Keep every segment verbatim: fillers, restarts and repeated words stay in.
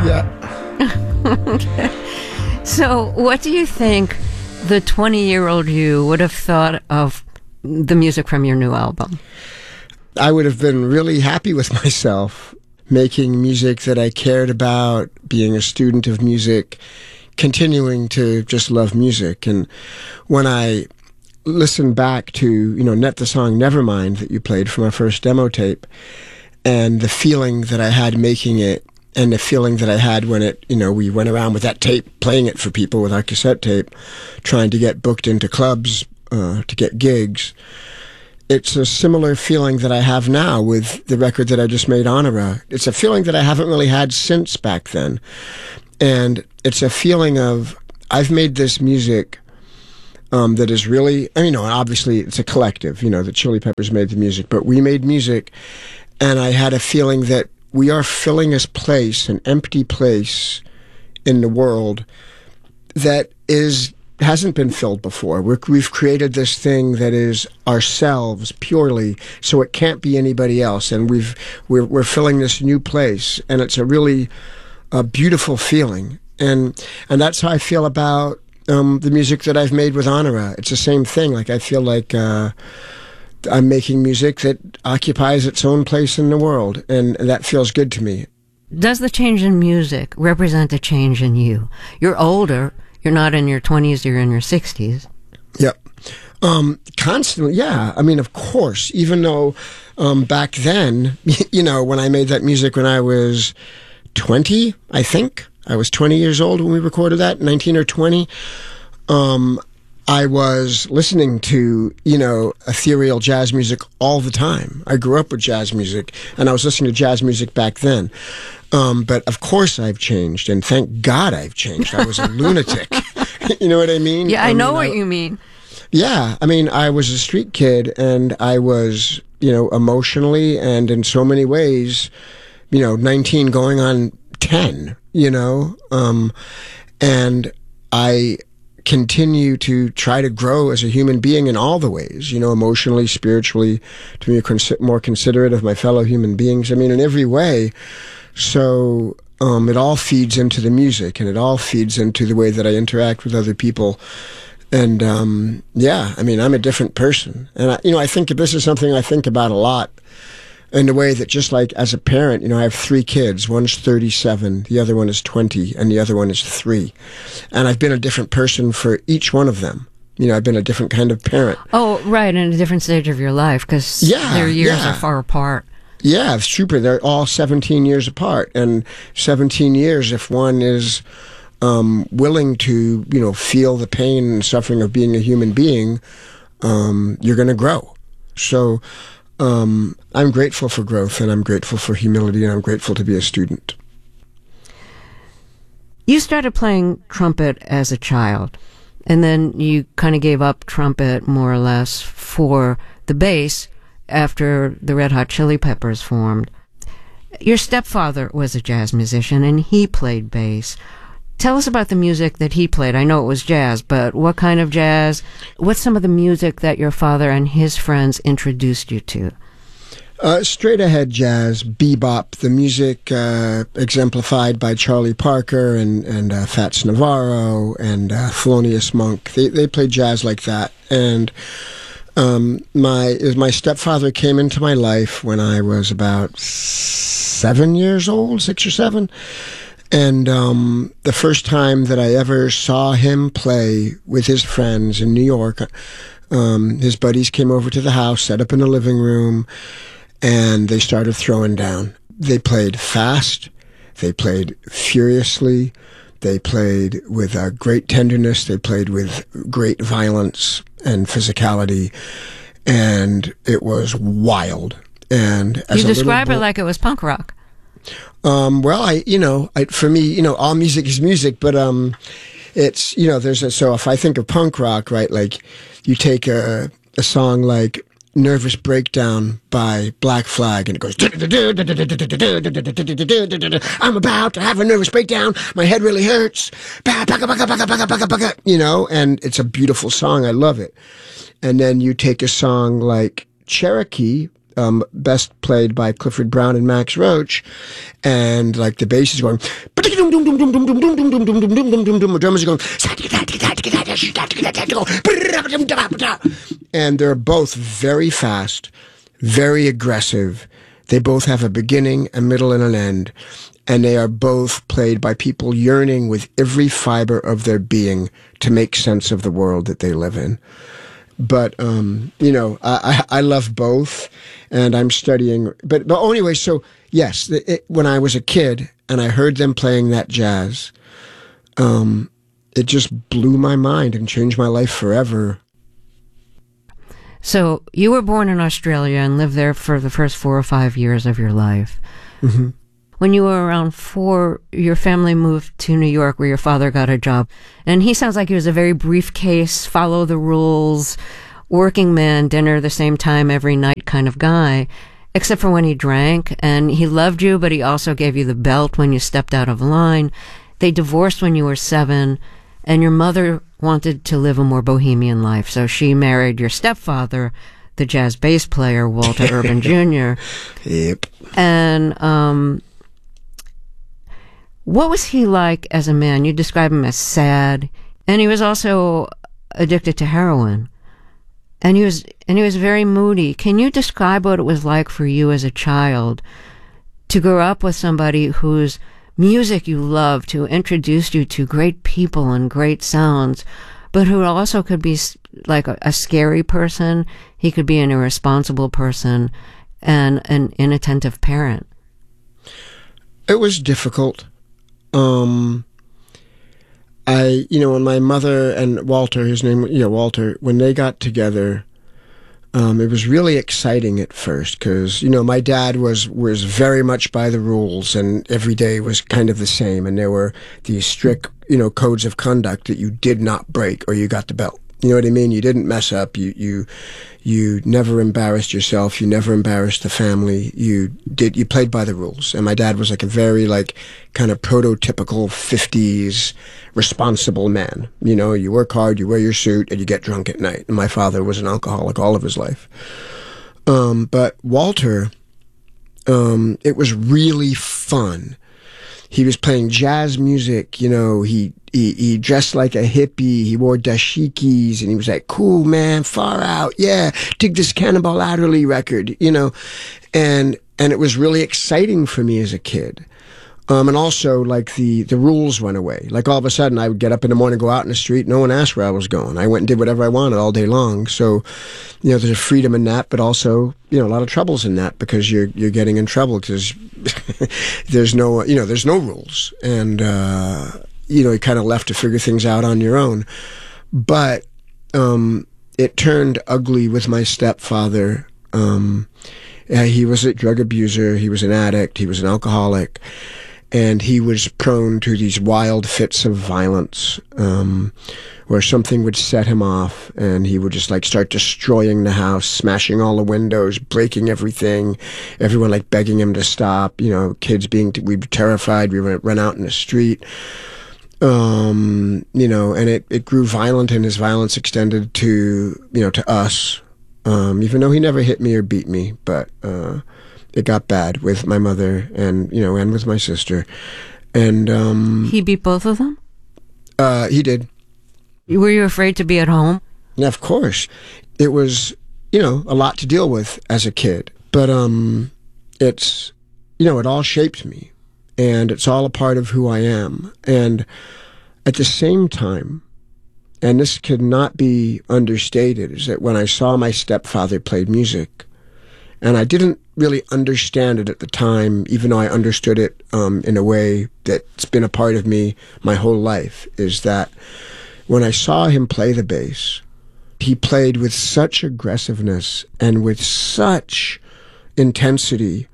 Yeah. Okay. So, what do you think the twenty-year-old you would have thought of the music from your new album? I would have been really happy with myself, making music that I cared about, being a student of music, continuing to just love music. And when I listen back to, you know, net the song Nevermind that you played from our first demo tape, and the feeling that I had making it, and the feeling that I had when it, you know, we went around with that tape, playing it for people with our cassette tape, trying to get booked into clubs, uh, to get gigs. It's a similar feeling that I have now with the record that I just made, Honora. It's a feeling that I haven't really had since back then. And it's a feeling of, I've made this music um, that is really, I mean, you know, obviously it's a collective, you know, the Chili Peppers made the music, but we made music, and I had a feeling that we are filling this place, an empty place in the world that is hasn't been filled before. We're, we've created this thing that is ourselves purely, so it can't be anybody else, and we've we're, we're filling this new place, and it's a really a beautiful feeling, and and that's how I feel about um, the music that I've made with Honora. It's the same thing. Like, I feel like Uh, I'm making music that occupies its own place in the world, and that feels good to me. Does the change in music represent a change in you? You're older. You're not in your twenties, you're in your sixties. Yep. Um, constantly, yeah. I mean, of course, even though um, back then, you know, when I made that music when I was twenty, I think, I was twenty years old when we recorded that, nineteen or twenty, um, I was listening to, you know, ethereal jazz music all the time. I grew up with jazz music, and I was listening to jazz music back then. Um, but of course I've changed, and thank God I've changed. I was a lunatic. You know what I mean? Yeah, I, I know mean, what I, you mean. Yeah, I mean, I was a street kid, and I was, you know, emotionally and in so many ways, you know, nineteen going on ten, you know, um, and I continue to try to grow as a human being in all the ways, you know, emotionally, spiritually, to be cons- more considerate of my fellow human beings. I mean, in every way. So um, it all feeds into the music, and it all feeds into the way that I interact with other people. And um, yeah, I mean, I'm a different person. And, I, you know, I think this is something I think about a lot, in the way that, just like as a parent, you know, I have three kids. One's thirty-seven, the other one is twenty, and the other one is three. And I've been a different person for each one of them. You know, I've been a different kind of parent. Oh, right, in a different stage of your life, because yeah, their years yeah. are far apart. Yeah, it's super. They're all seventeen years apart. And seventeen years, if one is um, willing to, you know, feel the pain and suffering of being a human being, um, you're going to grow. So Um, I'm grateful for growth, and I'm grateful for humility, and I'm grateful to be a student. You started playing trumpet as a child, and then you kind of gave up trumpet more or less for the bass after the Red Hot Chili Peppers formed. Your stepfather was a jazz musician, and he played bass. Tell us about the music that he played. I know it was jazz, but what kind of jazz? What's some of the music that your father and his friends introduced you to? Uh, straight ahead jazz, bebop, the music uh, exemplified by Charlie Parker and, and uh, Fats Navarro and uh, Thelonious Monk. They they played jazz like that. And um, my my stepfather came into my life when I was about seven years old, six or seven. And um, the first time that I ever saw him play with his friends in New York, um, his buddies came over to the house, set up in the living room, and they started throwing down. They played fast, they played furiously, they played with uh, great tenderness, they played with great violence and physicality, and it was wild. And as you a describe boy, it like it was punk rock. Um, well, I, you know, I, for me, you know, all music is music, but, um, it's, you know, there's a, so if I think of punk rock, right, like you take a, a song like Nervous Breakdown by Black Flag, and it goes, I'm about to have a nervous breakdown, my head really hurts, you know, and it's a beautiful song, I love it. And then you take a song like Cherokee, um, best played by Clifford Brown and Max Roach, and like the bass is going, the drums are going, and they're both very fast, very aggressive. They both have a beginning, a middle, and an end, and they are both played by people yearning with every fiber of their being to make sense of the world that they live in. But, um, you know, I, I, I love both, and I'm studying. But, but anyway, so, yes, it, when I was a kid and I heard them playing that jazz, um, it just blew my mind and changed my life forever. So you were born in Australia and lived there for the first four or five years of your life. Mm-hmm. When you were around four, your family moved to New York where your father got a job. And he sounds like he was a very briefcase, follow the rules, working man, dinner the same time every night kind of guy, except for when he drank. And he loved you, but he also gave you the belt when you stepped out of line. They divorced when you were seven, and your mother wanted to live a more bohemian life. So she married your stepfather, the jazz bass player, Walter Urban Junior Yep. And, um... what was he like as a man? You describe him as sad, and he was also addicted to heroin. And he was and he was very moody. Can you describe what it was like for you as a child to grow up with somebody whose music you loved, who introduced you to great people and great sounds, but who also could be like a, a scary person? He could be an irresponsible person and an inattentive parent. It was difficult. Um, I, you know, when my mother and Walter, his name, yeah, Walter, when they got together, um, it was really exciting at first because, you know, my dad was, was very much by the rules and every day was kind of the same. And there were these strict, you know, codes of conduct that you did not break or you got the belt. You know what I mean? You didn't mess up. You, you, you never embarrassed yourself. You never embarrassed the family. You did, you played by the rules. And my dad was like a very like kind of prototypical fifties responsible man. You know, you work hard, you wear your suit, and you get drunk at night. And my father was an alcoholic all of his life. Um, but Walter, um, it was really fun. He was playing jazz music, you know, he, he, he dressed like a hippie, he wore dashikis, and he was like, cool, man, far out, yeah, dig this Cannonball Adderley record, you know, and, and it was really exciting for me as a kid. Um, and also, like, the, the rules went away. Like, all of a sudden, I would get up in the morning, go out in the street, no one asked where I was going. I went and did whatever I wanted all day long. So, you know, there's a freedom in that, but also, you know, a lot of troubles in that because you're, you're getting in trouble because there's no, you know, there's no rules. And, uh, you know, you're kind of left to figure things out on your own. But, um, it turned ugly with my stepfather. Um, he was a drug abuser. He was an addict. He was an alcoholic. And he was prone to these wild fits of violence, um, where something would set him off and he would just like start destroying the house, smashing all the windows, breaking everything, everyone like begging him to stop, you know, kids being, we'd be terrified, we would run out in the street, um, you know, and it, it grew violent and his violence extended to, you know, to us, um, even though he never hit me or beat me, but, uh, it got bad with my mother and, you know, and with my sister. And, um... He beat both of them? Uh, he did. Were you afraid to be at home? Yeah, of course. It was, you know, a lot to deal with as a kid. But, um, it's, you know, it all shaped me. And it's all a part of who I am. And at the same time, and this could not be understated, is that when I saw my stepfather play music, and I didn't really understand it at the time, even though I understood it um, in a way that's been a part of me my whole life, is that when I saw him play the bass, he played with such aggressiveness and with such intensity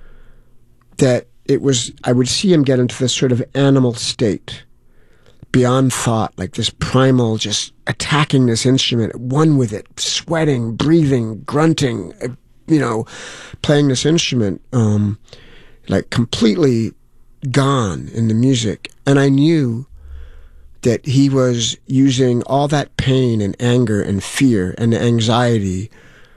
that it was, I would see him get into this sort of animal state, beyond thought, like this primal, just attacking this instrument, one with it, sweating, breathing, grunting, you know, playing this instrument, um, like completely gone in the music. And I knew that he was using all that pain and anger and fear and anxiety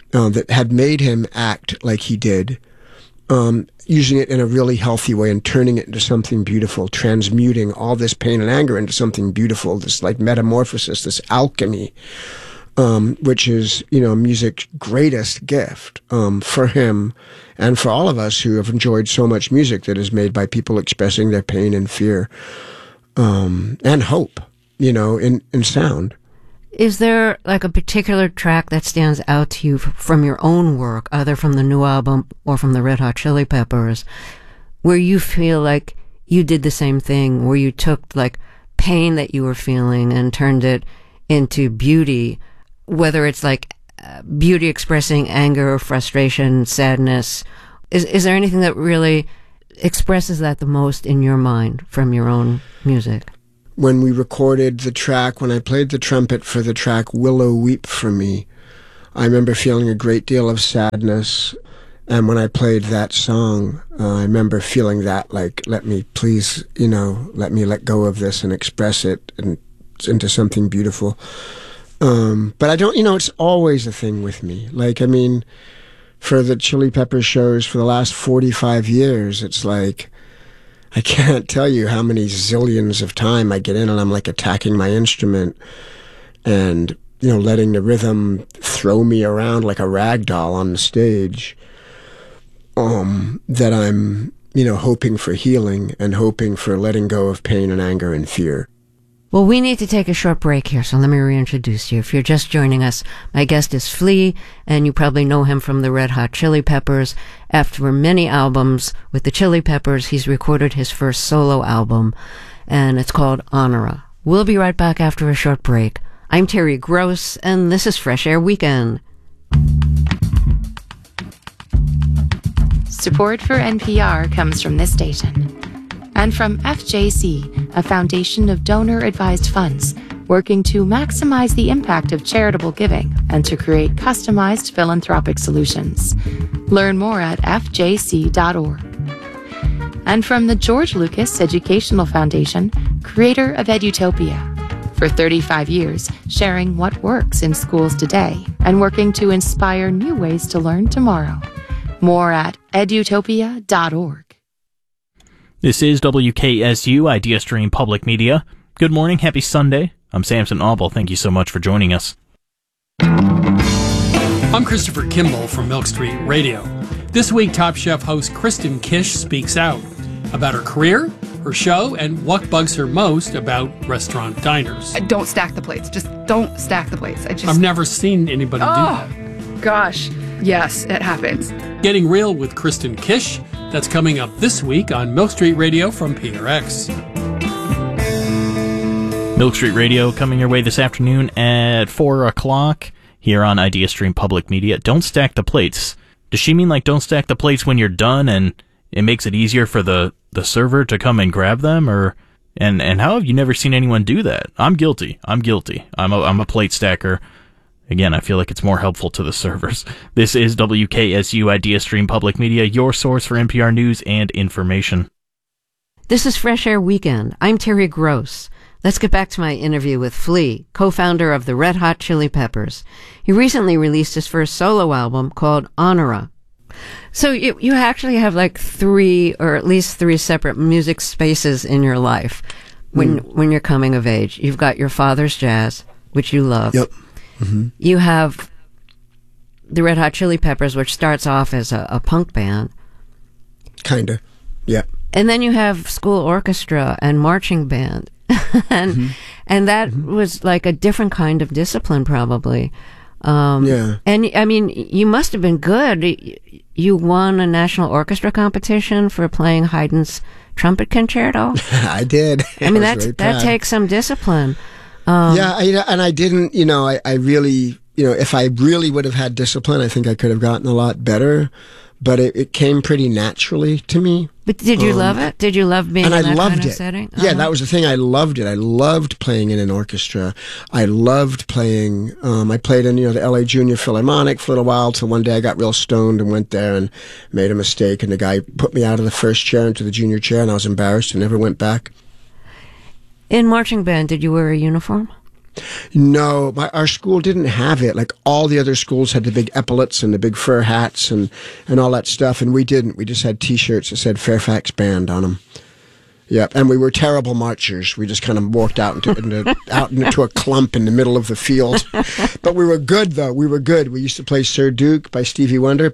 uh, that had made him act like he did, um, using it in a really healthy way and turning it into something beautiful, transmuting all this pain and anger into something beautiful, this like metamorphosis, this alchemy, um, which is, you know, music's greatest gift um, for him and for all of us who have enjoyed so much music that is made by people expressing their pain and fear um, and hope, you know, in, in sound. Is there like a particular track that stands out to you f- from your own work, either from the new album or from the Red Hot Chili Peppers, where you feel like you did the same thing, where you took like pain that you were feeling and turned it into beauty, whether it's like uh, beauty expressing anger, frustration, sadness? Is, is there anything that really expresses that the most in your mind from your own music? When we recorded the track, when I played the trumpet for the track Willow Weep for Me, I remember feeling a great deal of sadness. And when I played that song, uh, I remember feeling that, like, let me please, you know, let me let go of this and express it and into something beautiful. Um, but I don't, you know, it's always a thing with me. Like, I mean, for the Chili Peppers shows for the last forty-five years, it's like, I can't tell you how many zillions of time I get in and I'm like attacking my instrument and, you know, letting the rhythm throw me around like a rag doll on the stage, um, that I'm, you know, hoping for healing and hoping for letting go of pain and anger and fear. Well, we need to take a short break here, so let me reintroduce you. If you're just joining us, my guest is Flea, and you probably know him from the Red Hot Chili Peppers. After many albums with the Chili Peppers, he's recorded his first solo album, and it's called Honora. We'll be right back after a short break. I'm Terry Gross, and this is Fresh Air Weekend. Support for N P R comes from this station. And from F J C, a foundation of donor-advised funds working to maximize the impact of charitable giving and to create customized philanthropic solutions. Learn more at f j c dot org. And from the George Lucas Educational Foundation, creator of Edutopia. For thirty-five years, sharing what works in schools today and working to inspire new ways to learn tomorrow. More at edutopia dot org. This is W K S U, Idea Stream Public Media. Good morning, happy Sunday. I'm Samson Auble. Thank you so much for joining us. I'm Christopher Kimball from Milk Street Radio. This week, Top Chef host Kristen Kish speaks out about her career, her show, and what bugs her most about restaurant diners. Don't stack the plates. Just don't stack the plates. I just... I've never seen anybody oh, do that. Gosh. Yes, it happens. Getting Real with Kristen Kish. That's coming up this week on Milk Street Radio from P R X. Milk Street Radio coming your way this afternoon at four o'clock here on Idea Stream Public Media. Don't stack the plates. Does she mean like don't stack the plates when you're done and it makes it easier for the, the server to come and grab them? Or and, and how have you never seen anyone do that? I'm guilty. I'm guilty. I'm a, I'm a plate stacker. Again, I feel like it's more helpful to the servers. This is W K S U Idea Stream Public Media, your source for N P R news and information. This is Fresh Air Weekend. I'm Terry Gross. Let's get back to my interview with Flea, co-founder of the Red Hot Chili Peppers. He recently released his first solo album called Honora. So you you actually have like three, or at least three separate music spaces in your life when mm. when you're coming of age. You've got your father's jazz, which you love. Yep. Mm-hmm. You have the Red Hot Chili Peppers, which starts off as a, a punk band. Kinda, yeah. And then you have school orchestra and marching band. and mm-hmm. and that mm-hmm. was like a different kind of discipline, probably. Um, yeah. And, I mean, you must have been good. You won a national orchestra competition for playing Haydn's trumpet concerto. I did. I mean, I that's, that takes some discipline. Um, yeah, I, and I didn't, you know, I, I really, you know, if I really would have had discipline, I think I could have gotten a lot better, but it, it came pretty naturally to me. But did you um, love it? Did you love being in I that loved kind of it. setting? Uh-huh. Yeah, that was the thing. I loved it. I loved playing in an orchestra. I loved playing, um, I played in, you know, the L A Junior Philharmonic for a little while, till one day I got real stoned and went there and made a mistake, and the guy put me out of the first chair into the junior chair, and I was embarrassed and never went back. In marching band, did you wear a uniform? No, my, our school didn't have it. Like all the other schools had the big epaulets and the big fur hats and, and all that stuff, and we didn't. We just had T-shirts that said Fairfax Band on them. Yep, and we were terrible marchers. We just kind of walked out into, into out into a clump in the middle of the field. But we were good, though. We were good. We used to play Sir Duke by Stevie Wonder,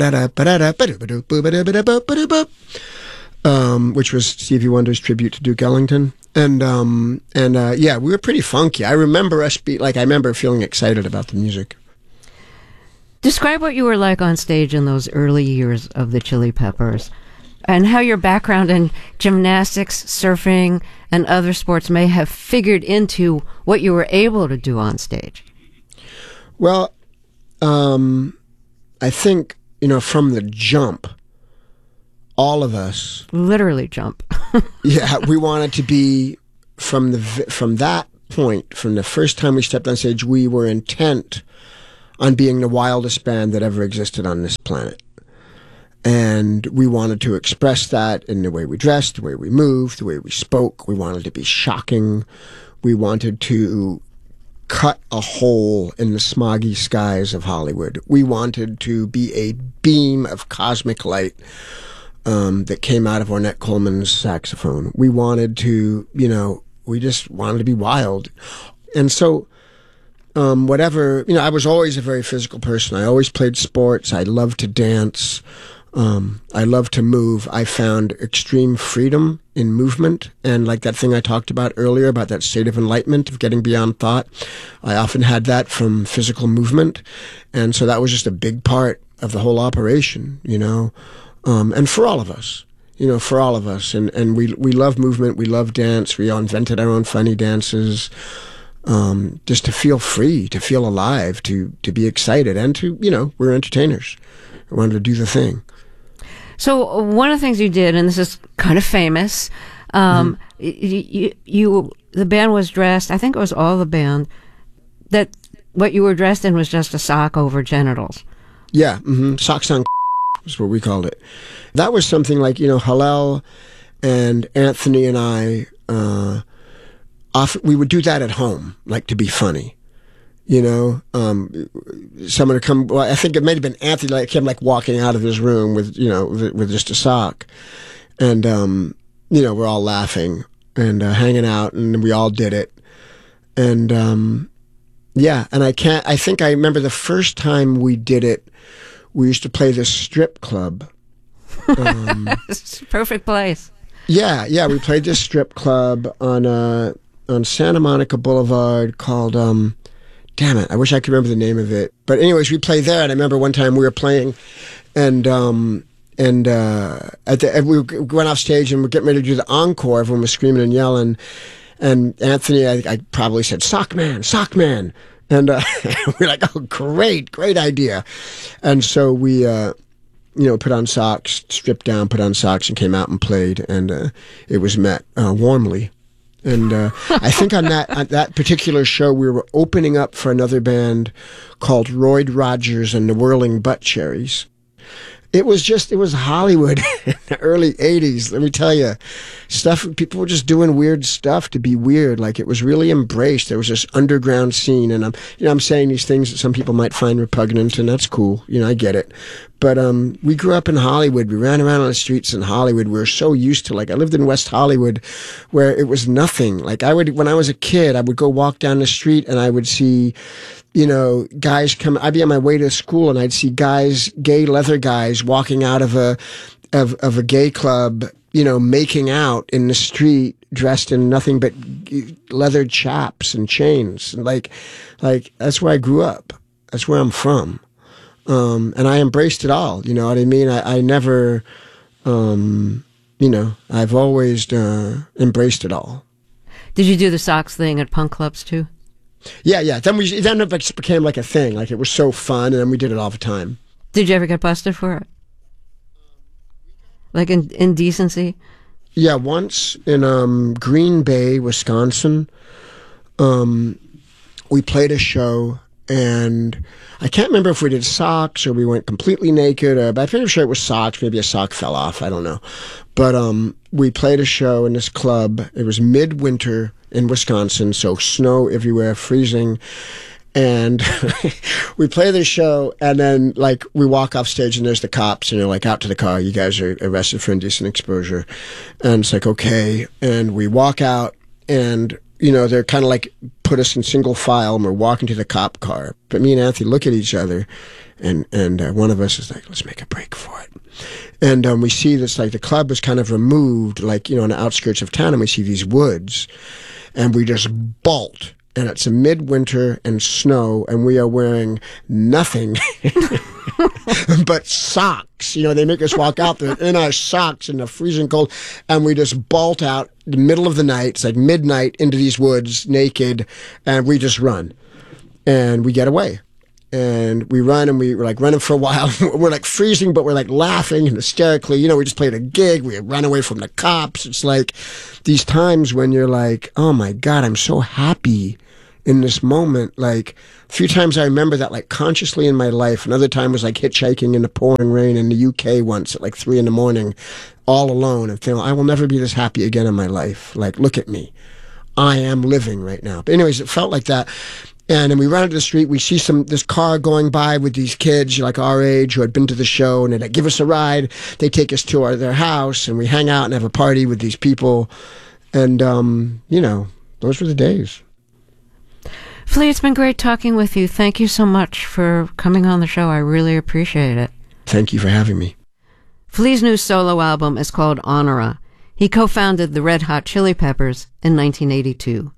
um, which was Stevie Wonder's tribute to Duke Ellington. And um, and uh, yeah, we were pretty funky. I remember us be like I remember feeling excited about the music. Describe what you were like on stage in those early years of the Chili Peppers, and how your background in gymnastics, surfing, and other sports may have figured into what you were able to do on stage. Well, um, I think, you know, from the jump, all of us... Literally jump. Yeah, we wanted to be, from the from that point, from the first time we stepped on stage, we were intent on being the wildest band that ever existed on this planet. And we wanted to express that in the way we dressed, the way we moved, the way we spoke. We wanted to be shocking. We wanted to cut a hole in the smoggy skies of Hollywood. We wanted to be a beam of cosmic light um, that came out of Ornette Coleman's saxophone. We wanted to, you know, we just wanted to be wild. And so um, whatever, you know, I was always a very physical person. I always played sports. I loved to dance. Um, I love to move. I found extreme freedom in movement. And like that thing I talked about earlier about that state of enlightenment, of getting beyond thought, I often had that from physical movement. And so that was just a big part of the whole operation, you know, um, and for all of us, you know, for all of us. And, and we, we love movement. We love dance. We all invented our own funny dances, um, just to feel free, to feel alive, to, to be excited, and to, you know, we're entertainers. We wanted to do the thing. So one of the things you did, and this is kind of famous, um, mm-hmm. you, you, you, the band was dressed, I think it was all the band, that what you were dressed in was just a sock over genitals. Yeah, mm-hmm. Socks on is what we called it. That was something like, you know, Hillel and Anthony and I, uh, often, we would do that at home, like to be funny. You know, um, someone would come, well, I think it may have been Anthony, like, him, like, walking out of his room with, you know, with, with just a sock. And, um, you know, we're all laughing and uh, hanging out, and we all did it. And, um, yeah, and I can't, I think I remember the first time we did it, we used to play this strip club. Um, It's a perfect place. Yeah, yeah, we played this strip club on, uh, on Santa Monica Boulevard called, um, damn it, I wish I could remember the name of it. But anyways, we played there, and I remember one time we were playing, and um, and uh, at the, and we went off stage, and we're getting ready to do the encore. Everyone was screaming and yelling, and Anthony, I, I probably said, "Sock man, sock man," and uh, we're like, "Oh, great, great idea!" And so we, uh, you know, put on socks, stripped down, put on socks, and came out and played, and uh, it was met uh, warmly. And uh, I think on that on that particular show, we were opening up for another band called Royd Rogers and the Whirling Butt Cherries. It was just, it was Hollywood in the early eighties. Let me tell you, stuff, people were just doing weird stuff to be weird. Like, it was really embraced. There was this underground scene, and I'm, you know, I'm saying these things that some people might find repugnant, and that's cool. You know, I get it. But um, we grew up in Hollywood. We ran around on the streets in Hollywood. We were so used to, like, I lived in West Hollywood, where it was nothing. Like, I would, when I was a kid, I would go walk down the street, and I would see, you know, guys come, I'd be on my way to school, and I'd see guys, gay leather guys, walking out of a, of, of a gay club, you know, making out in the street, dressed in nothing but leather chaps and chains. And like, like, that's where I grew up. That's where I'm from. Um, and I embraced it all, you know what I mean? I, I never, um, you know, I've always, uh, embraced it all. Did you do the socks thing at punk clubs too? Yeah, yeah. Then we then it just became like a thing. Like, it was so fun, and then we did it all the time. Did you ever get busted for it? Like in indecency? Yeah, once in um, Green Bay, Wisconsin, um, we played a show, and I can't remember if we did socks or we went completely naked, or, but I'm pretty sure it was socks. Maybe a sock fell off. I don't know. But um, we played a show in this club. It was midwinter in Wisconsin, so snow everywhere, freezing. And we play the show, and then, like, we walk off stage, and there's the cops, and they're like, out to the car. You guys are arrested for indecent exposure. And it's like, okay. And we walk out, and, you know, they're kind of like put us in single file, and we're walking to the cop car. But me and Anthony look at each other, and, and uh, one of us is like, let's make a break for it. And um, we see this, like, the club was kind of removed, like, you know, on the outskirts of town, and we see these woods, and we just bolt. And it's a midwinter and snow, and we are wearing nothing but socks. You know, they make us walk out there in our socks in the freezing cold, and we just bolt out the middle of the night. It's like midnight into these woods, naked, and we just run. And we get away. And we run, and we were like running for a while. We're like freezing, but we're like laughing and hysterically. You know, we just played a gig. We run away from the cops. It's like these times when you're like, oh my God, I'm so happy in this moment. Like, a few times I remember that, like, consciously in my life. Another time was like hitchhiking in the pouring rain in the U K once at like three in the morning, all alone, and feeling I will never be this happy again in my life. Like, look at me. I am living right now. But anyways, it felt like that. And then we run into the street, we see some this car going by with these kids like our age who had been to the show, and they like, give us a ride. They take us to our, their house, and we hang out and have a party with these people. And, um, you know, those were the days. Flea, it's been great talking with you. Thank you so much for coming on the show. I really appreciate it. Thank you for having me. Flea's new solo album is called Honora. He co-founded the Red Hot Chili Peppers in nineteen eighty-two.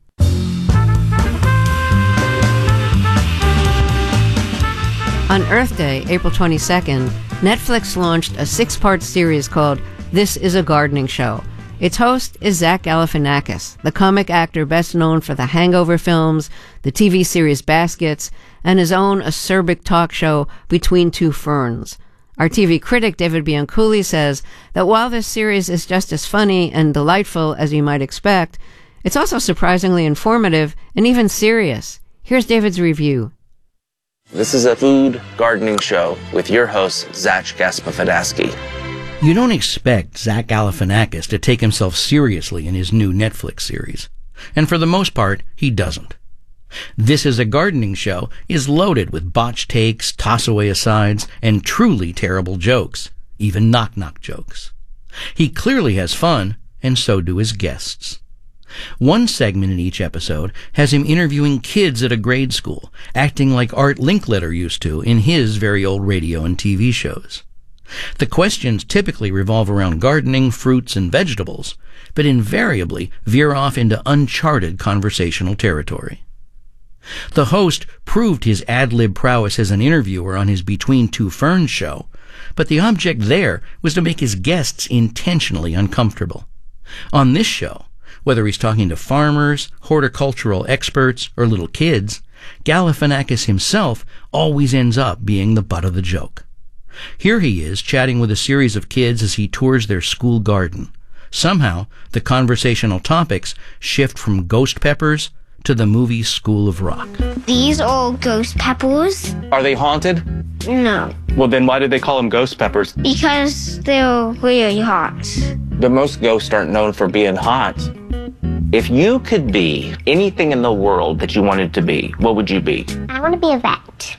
On Earth Day, April twenty-second, Netflix launched a six-part series called This is a Gardening Show. Its host is Zach Galifianakis, the comic actor best known for the Hangover films, the T V series Baskets, and his own acerbic talk show Between Two Ferns. Our T V critic David Bianculli says that while this series is just as funny and delightful as you might expect, it's also surprisingly informative and even serious. Here's David's review. This is a food gardening show with your host, Zach Galifianakis. You don't expect Zach Galifianakis to take himself seriously in his new Netflix series. And for the most part, he doesn't. This is a Gardening Show is loaded with botched takes, toss-away asides, and truly terrible jokes, even knock-knock jokes. He clearly has fun, and so do his guests. One segment in each episode has him interviewing kids at a grade school, acting like Art Linkletter used to in his very old radio and T V shows. The questions typically revolve around gardening, fruits, and vegetables, but invariably veer off into uncharted conversational territory. The host proved his ad-lib prowess as an interviewer on his Between Two Ferns show, but the object there was to make his guests intentionally uncomfortable. On this show, whether he's talking to farmers, horticultural experts, or little kids, Galifianakis himself always ends up being the butt of the joke. Here he is, chatting with a series of kids as he tours their school garden. Somehow, the conversational topics shift from ghost peppers to the movie School of Rock. These are ghost peppers. Are they haunted? No, Well, then why do they call them ghost peppers? because they're really hot. But most ghosts aren't known for being hot. If you could be anything in the world that you wanted to be, what would you be? I want to be a vet.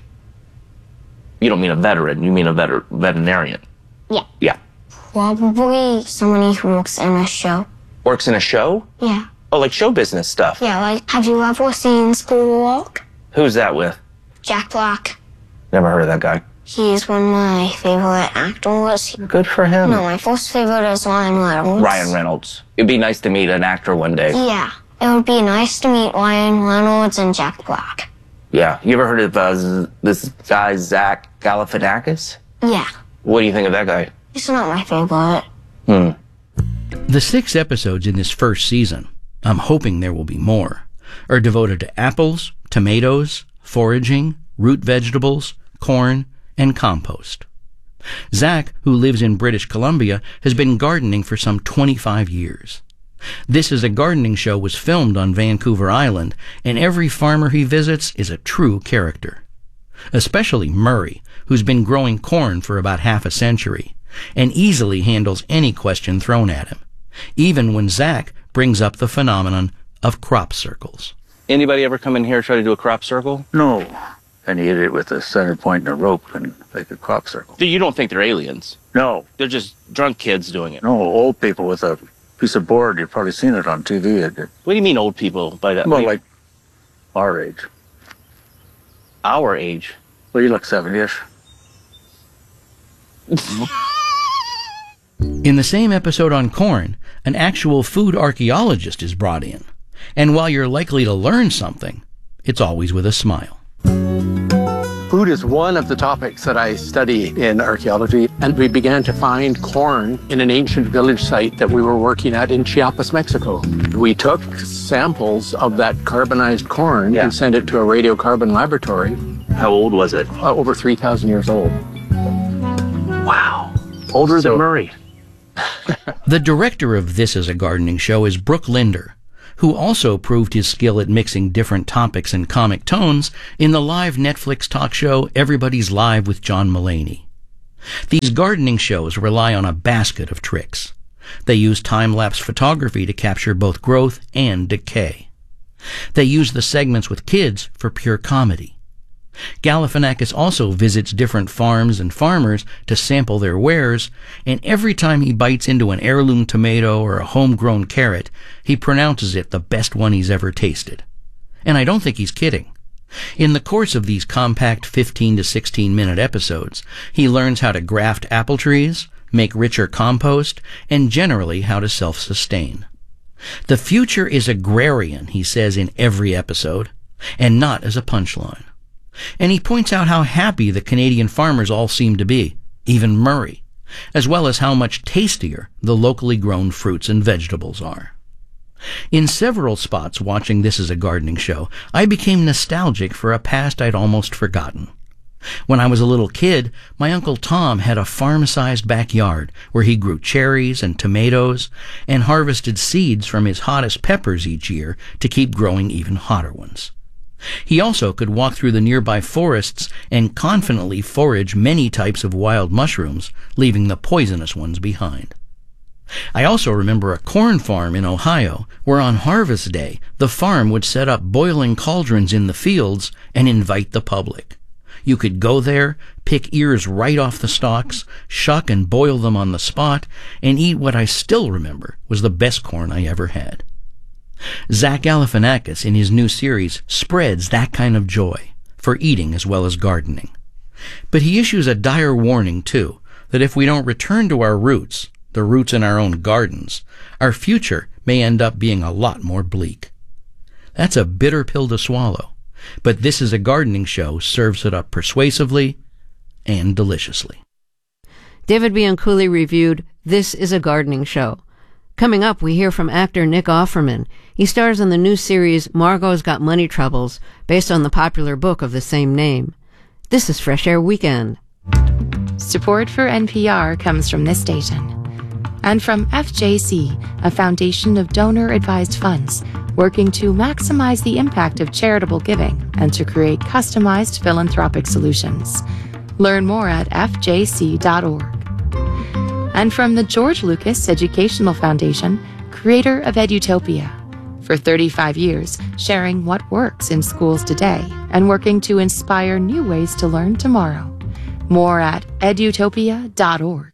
You don't mean a veteran, you mean a veter- veterinarian. Yeah. Yeah. Probably somebody who works in a show. Works in a show? Yeah. Oh, like show business stuff. Yeah, like, have you ever seen School of Rock? Who's that with? Jack Black. Never heard of that guy. He's one of my favorite actors. Good for him. No, my first favorite is Ryan Reynolds. Ryan Reynolds. It'd be nice to meet an actor one day. Yeah. It would be nice to meet Ryan Reynolds and Jack Black. Yeah. You ever heard of uh, Z- this guy, Zach Galifianakis? Yeah. What do you think of that guy? He's not my favorite. Hmm. The six episodes in this first season, I'm hoping there will be more, are devoted to apples, tomatoes, foraging, root vegetables, corn, and compost. Zach, who lives in British Columbia, has been gardening for some twenty-five years. This Is a Gardening Show was filmed on Vancouver Island, and every farmer he visits is a true character. Especially Murray, who's been growing corn for about half a century, and easily handles any question thrown at him, even when Zach brings up the phenomenon of crop circles. Anybody ever come in here and try to do a crop circle? No. And you hit it with a center point and a rope and make a crop circle. You don't think they're aliens? No. They're just drunk kids doing it. No, old people with a piece of board. You've probably seen it on T V. What do you mean old people by that? Well, like our age. Our age? Well, you look seventy-ish. In the same episode on corn, an actual food archaeologist is brought in. And while you're likely to learn something, it's always with a smile. Food is one of the topics that I study in archaeology, and we began to find corn in an ancient village site that we were working at in Chiapas, Mexico. We took samples of that carbonized corn yeah. and sent it to a radiocarbon laboratory. How old was it? Uh, over three thousand years old. Wow. Older so, than Murray. The director of This Is a Gardening Show is Brooke Linder, who also proved his skill at mixing different topics and comic tones in the live Netflix talk show Everybody's Live with John Mulaney. These gardening shows rely on a basket of tricks. They use time-lapse photography to capture both growth and decay. They use the segments with kids for pure comedy. Galifianakis also visits different farms and farmers to sample their wares, and every time he bites into an heirloom tomato or a homegrown carrot, he pronounces it the best one he's ever tasted. And I don't think he's kidding. In the course of these compact fifteen to sixteen minute episodes, he learns how to graft apple trees, make richer compost, and generally how to self-sustain. The future is agrarian, he says in every episode, and not as a punchline. And he points out how happy the Canadian farmers all seem to be, even Murray, as well as how much tastier the locally grown fruits and vegetables are. In several spots watching This Is a Gardening Show, I became nostalgic for a past I'd almost forgotten. When I was a little kid, my Uncle Tom had a farm-sized backyard where he grew cherries and tomatoes and harvested seeds from his hottest peppers each year to keep growing even hotter ones. He also could walk through the nearby forests and confidently forage many types of wild mushrooms, leaving the poisonous ones behind. I also remember a corn farm in Ohio where on harvest day the farm would set up boiling cauldrons in the fields and invite the public. You could go there, pick ears right off the stalks, shuck and boil them on the spot, and eat what I still remember was the best corn I ever had. Zach Galifianakis, in his new series, spreads that kind of joy, for eating as well as gardening. But he issues a dire warning, too, that if we don't return to our roots, the roots in our own gardens, our future may end up being a lot more bleak. That's a bitter pill to swallow, but This Is a Gardening Show serves it up persuasively and deliciously. David Bianculli reviewed This Is a Gardening Show. Coming up, we hear from actor Nick Offerman. He stars in the new series Margot's Got Money Troubles, based on the popular book of the same name. This is Fresh Air Weekend. Support for N P R comes from this station and from F J C, a foundation of donor-advised funds working to maximize the impact of charitable giving and to create customized philanthropic solutions. Learn more at f j c dot org. And from the George Lucas Educational Foundation, creator of Edutopia. For thirty-five years, sharing what works in schools today and working to inspire new ways to learn tomorrow. More at edutopia dot org.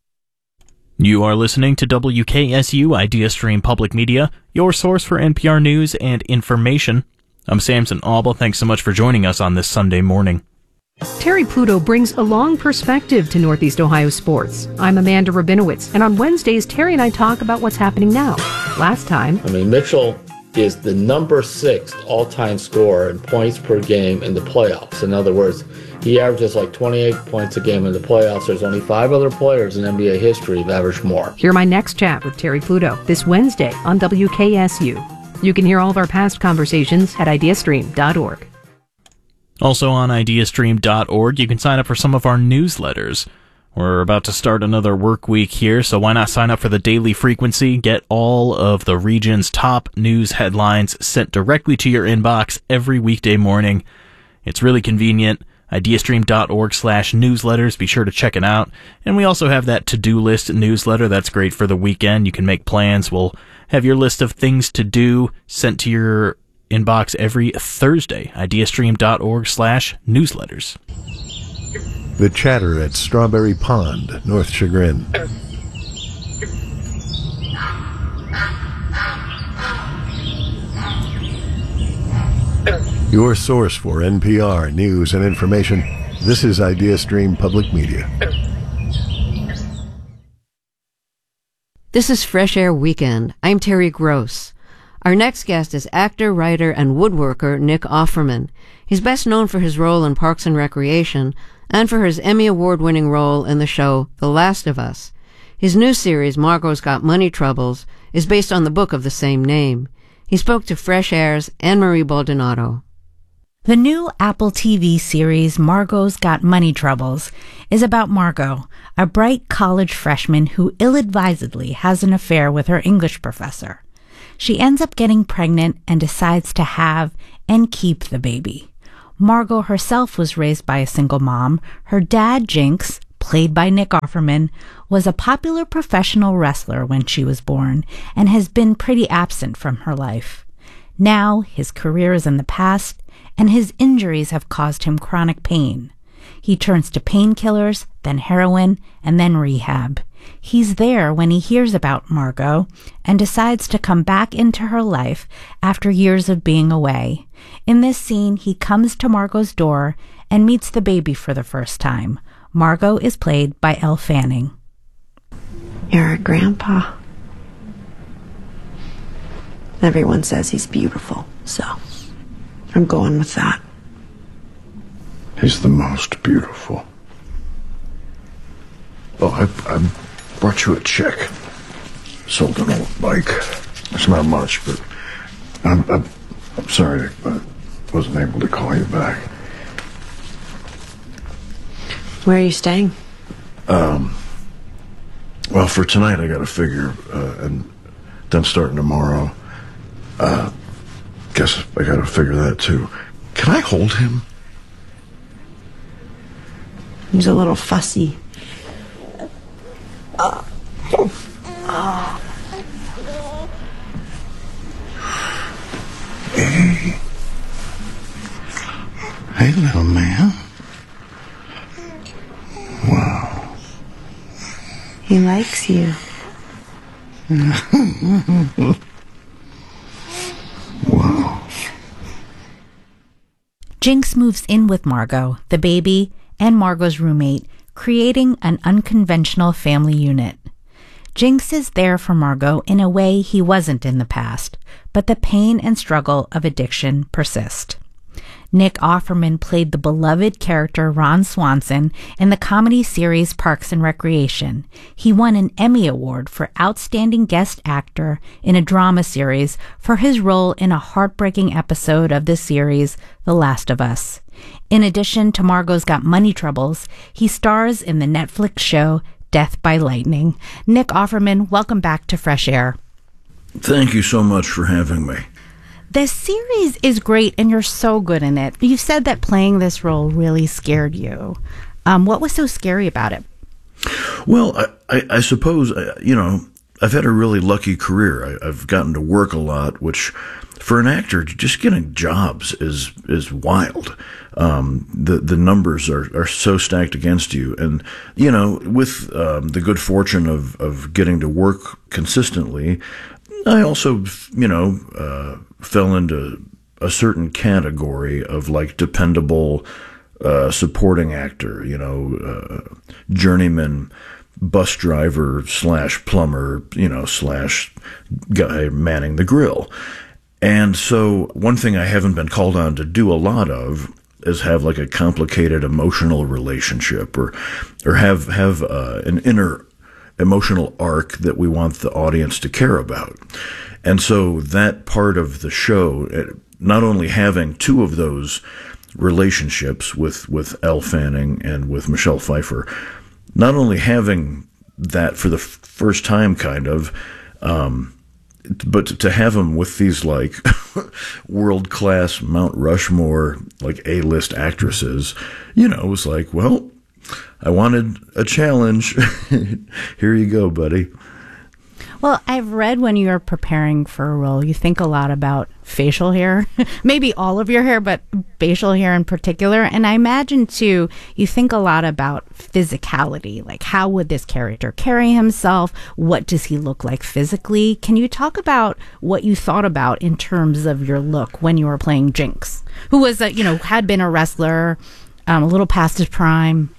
You are listening to W K S U Idea Stream Public Media, your source for N P R news and information. I'm Samson Aubel. Thanks so much for joining us on this Sunday morning. Terry Pluto brings a long perspective to Northeast Ohio sports. I'm Amanda Rabinowitz, and on Wednesdays, Terry and I talk about what's happening now. Last time, I mean, Mitchell is the number six all-time scorer in points per game in the playoffs. In other words, he averages like twenty-eight points a game in the playoffs. There's only five other players in N B A history who've averaged more. Hear my next chat with Terry Pluto this Wednesday on W K S U. You can hear all of our past conversations at idea stream dot org. Also on idea stream dot org, you can sign up for some of our newsletters. We're about to start another work week here, so why not sign up for the Daily Frequency? Get all of the region's top news headlines sent directly to your inbox every weekday morning. It's really convenient. ideastream.org slash newsletters. Be sure to check it out. And we also have that to-do list newsletter. That's great for the weekend. You can make plans. We'll have your list of things to do sent to your inbox every Thursday. ideastream.org slash newsletters. The chatter at Strawberry Pond, North Chagrin. Your source for N P R news and information. This is IdeaStream Public Media. This is Fresh Air Weekend. I'm Terry Gross. Our next guest is actor, writer, and woodworker Nick Offerman. He's best known for his role in Parks and Recreation and for his Emmy Award-winning role in the show The Last of Us. His new series, Margot's Got Money Troubles, is based on the book of the same name. He spoke to Fresh Air's Anne-Marie Baldonado. The new Apple T V series Margot's Got Money Troubles is about Margot, a bright college freshman who ill-advisedly has an affair with her English professor. She ends up getting pregnant and decides to have and keep the baby. Margot herself was raised by a single mom. Her dad, Jinx, played by Nick Offerman, was a popular professional wrestler when she was born and has been pretty absent from her life. Now his career is in the past, and his injuries have caused him chronic pain. He turns to painkillers, then heroin, and then rehab. He's there when he hears about Margot and decides to come back into her life after years of being away. In this scene, he comes to Margot's door and meets the baby for the first time. Margot is played by Elle Fanning. You're a grandpa. Everyone says he's beautiful, so I'm going with that. He's the most beautiful. Oh, I, I brought you a check. Sold an old bike. It's not much, but I'm, I'm, I'm sorry I wasn't able to call you back. Where are you staying? Um, well, for tonight I got to figure, uh, and then starting tomorrow, uh, guess I got to figure that too. Can I hold him? He's a little fussy. Uh, oh. Hey. Hey, little man. Wow. He likes you. Wow. Jinx moves in with Margot, the baby, and Margot's roommate, creating an unconventional family unit. Jinx is there for Margot in a way he wasn't in the past, but the pain and struggle of addiction persist. Nick Offerman played the beloved character Ron Swanson in the comedy series Parks and Recreation. He won an Emmy Award for Outstanding Guest Actor in a Drama Series for his role in a heartbreaking episode of the series The Last of Us. In addition to Margot's Got Money Troubles, he stars in the Netflix show Death by Lightning. Nick Offerman, welcome back to Fresh Air. Thank you so much for having me. The series is great, and you're so good in it. You said that playing this role really scared you. Um, what was so scary about it? Well, I, I, I suppose, you know, I've had a really lucky career. I, I've gotten to work a lot, which for an actor, just getting jobs is is wild. Um, the the numbers are, are so stacked against you, and you know, with um, the good fortune of of getting to work consistently, I also, you know, uh, fell into a certain category of like dependable uh, supporting actor, you know, uh, journeyman bus driver slash plumber, you know, slash guy manning the grill. And so one thing I haven't been called on to do a lot of is have like a complicated emotional relationship or or have, have uh, an inner emotional arc that we want the audience to care about. And so that part of the show, not only having two of those relationships with, with Elle Fanning and with Michelle Pfeiffer, not only having that for the f- first time, kind of, um, but to have him with these like world class Mount Rushmore, like A-list actresses, you know, it was like, well, I wanted a challenge. Here you go, buddy. Well, I've read when you're preparing for a role, you think a lot about facial hair, maybe all of your hair, but facial hair in particular. And I imagine, too, you think a lot about physicality, like how would this character carry himself? What does he look like physically? Can you talk about what you thought about in terms of your look when you were playing Jinx, who was, a, you know, had been a wrestler, um, a little past his prime?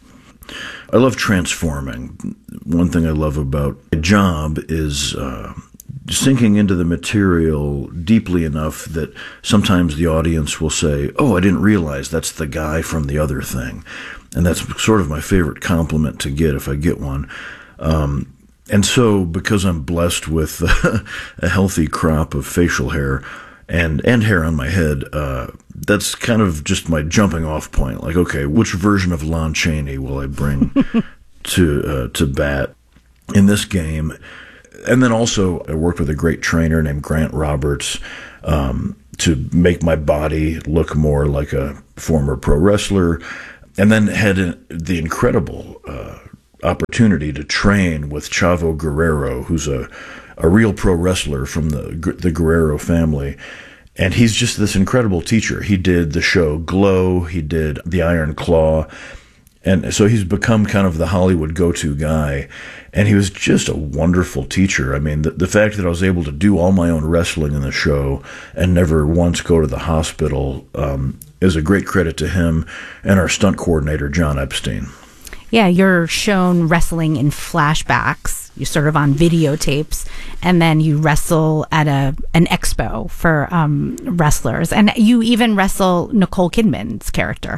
I love transforming. One thing I love about my job is uh, sinking into the material deeply enough that sometimes the audience will say, oh, I didn't realize that's the guy from the other thing. And that's sort of my favorite compliment to get if I get one. Um, and so because I'm blessed with a healthy crop of facial hair, and and hair on my head, uh, that's kind of just my jumping off point. Like, okay, which version of Lon Chaney will I bring to uh, to bat in this game? And then also, I worked with a great trainer named Grant Roberts um, to make my body look more like a former pro wrestler, and then had a, the incredible uh, opportunity to train with Chavo Guerrero, who's a a real pro wrestler from the the Guerrero family. And he's just this incredible teacher. He did the show Glow. He did The Iron Claw. And so he's become kind of the Hollywood go-to guy. And he was just a wonderful teacher. I mean, the, the fact that I was able to do all my own wrestling in the show and never once go to the hospital um, is a great credit to him and our stunt coordinator, John Epstein. Yeah, you're shown wrestling in flashbacks. You're sort of on videotapes, and then you wrestle at a an expo for um, wrestlers. And you even wrestle Nicole Kidman's character.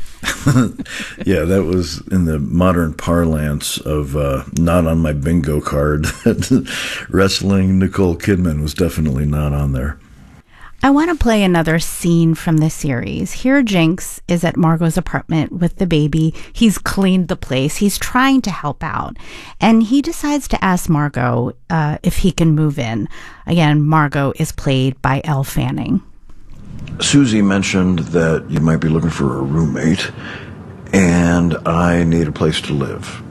Yeah, that was in the modern parlance of uh, not on my bingo card. Wrestling Nicole Kidman was definitely not on there. I want to play another scene from the series. Here, Jinx is at Margot's apartment with the baby. He's cleaned the place. He's trying to help out. And he decides to ask Margot uh, if he can move in. Again, Margot is played by Elle Fanning. Susie mentioned that you might be looking for a roommate, and I need a place to live.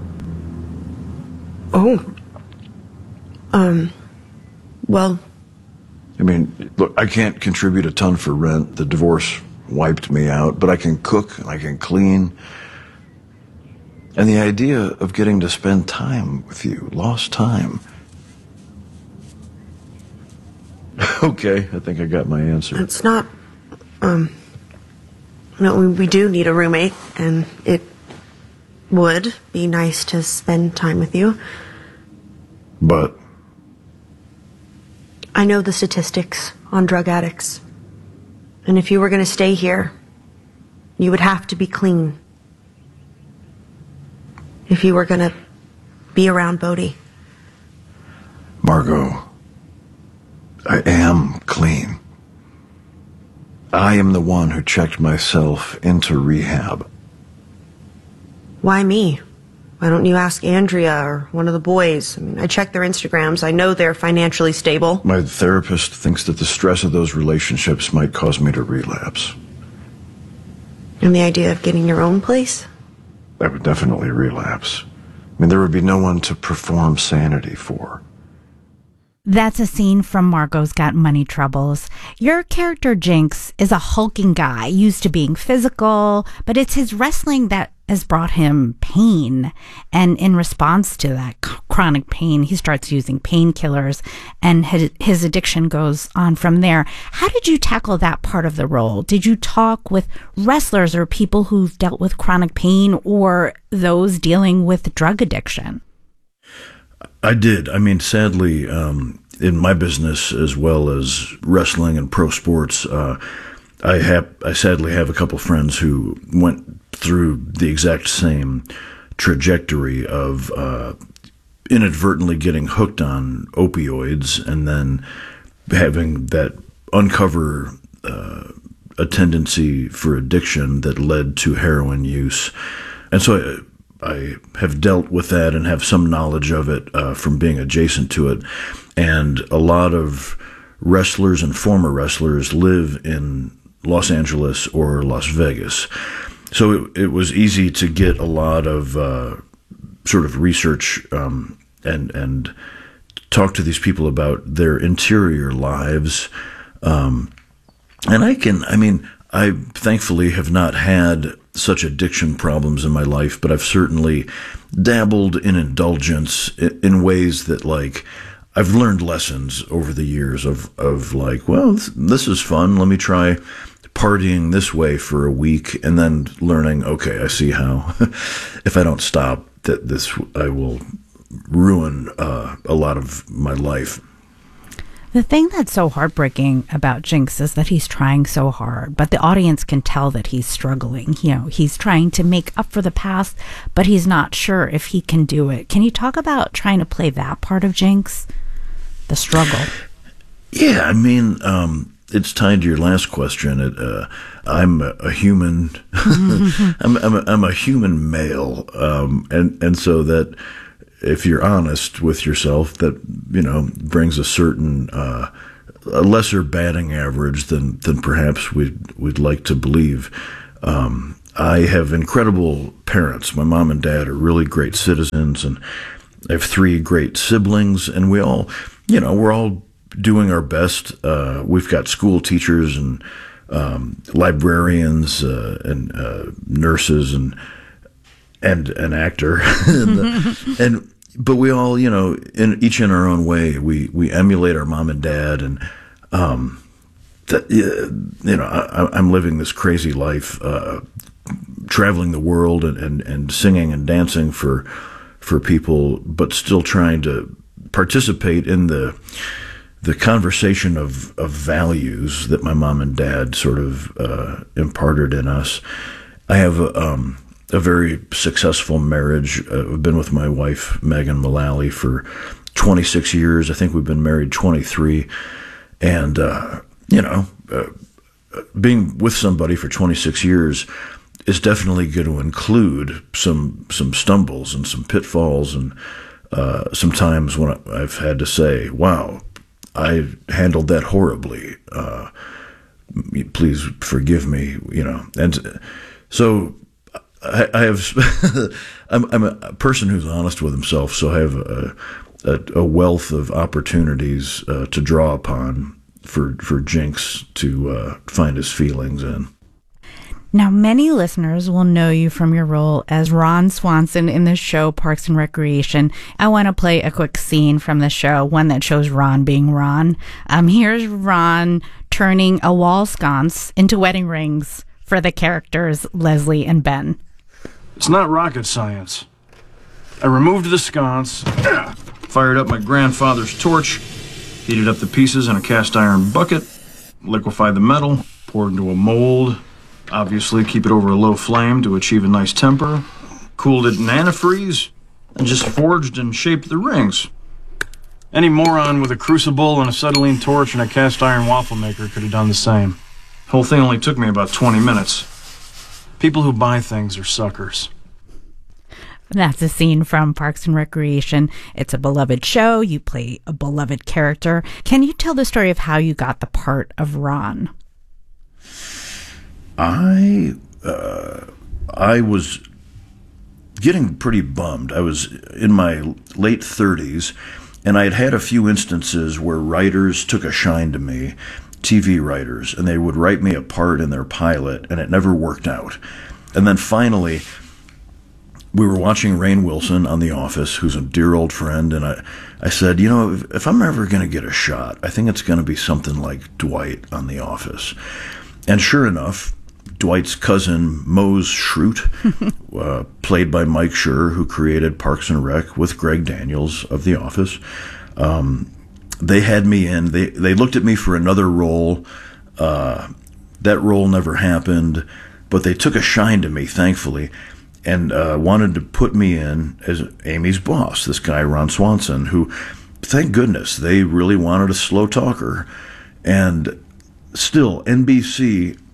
Oh. Um, well... I mean, look, I can't contribute a ton for rent. The divorce wiped me out, but I can cook and I can clean. And the idea of getting to spend time with you, lost time. Okay, I think I got my answer. It's not, um, no, we, we do need a roommate, and it would be nice to spend time with you. But... I know the statistics on drug addicts. And if you were going to stay here, you would have to be clean. If you were going to be around Bodhi. Margot, I am clean. I am the one who checked myself into rehab. Why me? Why don't you ask Andrea or one of the boys? I mean, I checked their Instagrams. I know they're financially stable. My therapist thinks that the stress of those relationships might cause me to relapse. And the idea of getting your own place? I would definitely relapse. I mean, there would be no one to perform sanity for. That's a scene from Margot's Got Money Troubles. Your character, Jinx, is a hulking guy used to being physical, but it's his wrestling that has brought him pain. And in response to that chronic pain, he starts using painkillers, and his addiction goes on from there. How did you tackle that part of the role? Did you talk with wrestlers or people who've dealt with chronic pain or those dealing with drug addiction? I did. I mean, sadly, um, in my business as well as wrestling and pro sports, uh, I have, I sadly have a couple friends who went through the exact same trajectory of uh, inadvertently getting hooked on opioids and then having that uncover uh, a tendency for addiction that led to heroin use. And so I, I have dealt with that and have some knowledge of it uh, from being adjacent to it. And a lot of wrestlers and former wrestlers live in Los Angeles or Las Vegas. So it, it was easy to get a lot of uh, sort of research um, and and talk to these people about their interior lives. Um, and I can, I mean, I thankfully have not had such addiction problems in my life, but I've certainly dabbled in indulgence in, in ways that, like, I've learned lessons over the years of, of like, well, this, this is fun. Let me try partying this way for a week, and then learning, okay, I see how if I don't stop, that this I will ruin uh, a lot of my life. The thing that's so heartbreaking about Jinx is that he's trying so hard, but the audience can tell that he's struggling. You know, he's trying to make up for the past, but he's not sure if he can do it. Can you talk about trying to play that part of Jinx, the struggle? Yeah, I mean, um, it's tied to your last question. It, uh, I'm a, a human. I'm, I'm, a, I'm a human male, um, and and so that, if you're honest with yourself, that, you know, brings a certain uh, a lesser batting average than than perhaps we'd we'd like to believe. Um, I have incredible parents. My mom and dad are really great citizens, and I have three great siblings, and we all, you know, we're all doing our best. Uh, we've got school teachers and um, librarians uh, and uh, nurses and and an actor, and, and but we all, you know, in each in our own way, we we emulate our mom and dad, and um, that, you know, I, I'm living this crazy life, uh, traveling the world and, and, and singing and dancing for for people, but still trying to participate in the the conversation of, of values that my mom and dad sort of uh, imparted in us. I have a, um, a very successful marriage. Uh, I've been with my wife, Megan Mullally, for twenty-six years. I think we've been married twenty-three. And, uh, you know, uh, being with somebody for twenty-six years is definitely going to include some some stumbles and some pitfalls, and uh, some times when I've had to say, wow, I handled that horribly. Uh, please forgive me, you know. And so I, I have, I'm, I'm a person who's honest with himself, so I have a, a, a wealth of opportunities uh, to draw upon for, for Jinx to uh, find his feelings in. Now, many listeners will know you from your role as Ron Swanson in the show Parks and Recreation. I want to play a quick scene from the show, one that shows Ron being Ron. Um, here's Ron turning a wall sconce into wedding rings for the characters Leslie and Ben. It's not rocket science. I removed the sconce, fired up my grandfather's torch, heated up the pieces in a cast iron bucket, liquefied the metal, poured into a mold. Obviously, keep it over a low flame to achieve a nice temper. Cooled it in antifreeze, and just forged and shaped the rings. Any moron with a crucible and acetylene torch and a cast iron waffle maker could have done the same. The whole thing only took me about twenty minutes. People who buy things are suckers. That's a scene from Parks and Recreation. It's a beloved show. You play a beloved character. Can you tell the story of how you got the part of Ron? I uh, I was getting pretty bummed. I was in my late thirties, and I had had a few instances where writers took a shine to me, T V writers, and they would write me a part in their pilot, and it never worked out. And then finally, we were watching Rainn Wilson on The Office, who's a dear old friend, and I, I said, you know, if, if I'm ever going to get a shot, I think it's going to be something like Dwight on The Office. And sure enough, Dwight's cousin, Mose Schrute, uh, played by Mike Schur, who created Parks and Rec with Greg Daniels of The Office. Um, they had me in. They they looked at me for another role. Uh, that role never happened, but they took a shine to me, thankfully, and uh, wanted to put me in as Amy's boss, this guy, Ron Swanson, who, thank goodness, they really wanted a slow talker. And still, N B C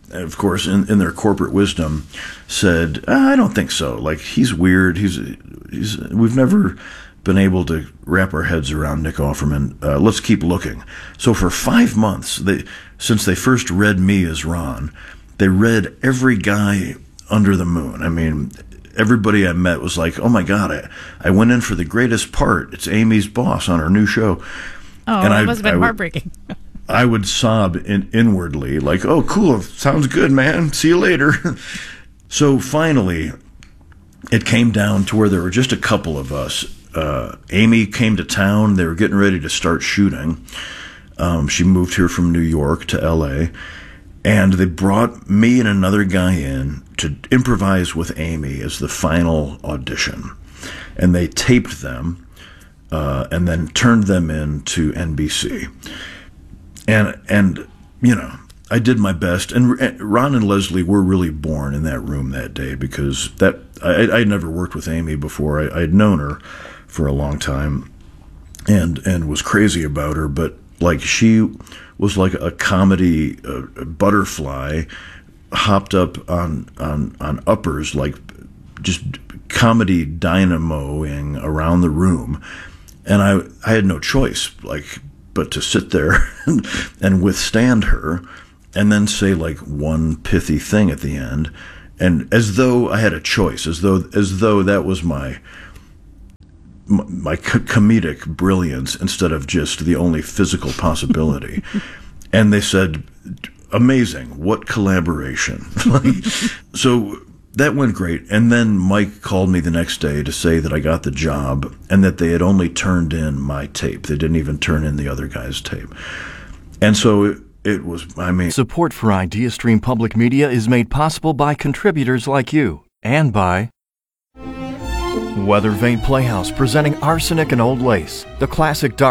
of course, in, in their corporate wisdom, said, I don't think so. Like, he's weird. He's, he's, we've never been able to wrap our heads around Nick Offerman. Uh, let's keep looking. So for five months, they, since they first read me as Ron, they read every guy under the moon. I mean, everybody I met was like, oh my God, I, I went in for the greatest part. It's Amy's boss on our new show. Oh, and that I, must have been I, heartbreaking. I would sob in, inwardly, like, oh, cool, sounds good, man. See you later. So finally, it came down to where there were just a couple of us. Uh, Amy came to town. They were getting ready to start shooting. Um, she moved here from New York to L A, and they brought me and another guy in to improvise with Amy as the final audition. And they taped them uh, and then turned them in to N B C. And, and you know, I did my best. And Ron and Leslie were really born in that room that day, because that I I'd never worked with Amy before. I, I'd known her for a long time and and was crazy about her. But, like, she was like a comedy uh, butterfly, hopped up on, on, on uppers, like just comedy dynamoing around the room. And I, I had no choice, like, but to sit there and, and withstand her, and then say like one pithy thing at the end, and as though I had a choice, as though as though that was my my comedic brilliance instead of just the only physical possibility. And they said, "Amazing! What collaboration!" Like, so that went great. And then Mike called me the next day to say that I got the job and that they had only turned in my tape. They didn't even turn in the other guy's tape. And so it, it was, I mean... Support for IdeaStream Public Media is made possible by contributors like you and by Weather Vane Playhouse, presenting Arsenic and Old Lace, the classic dark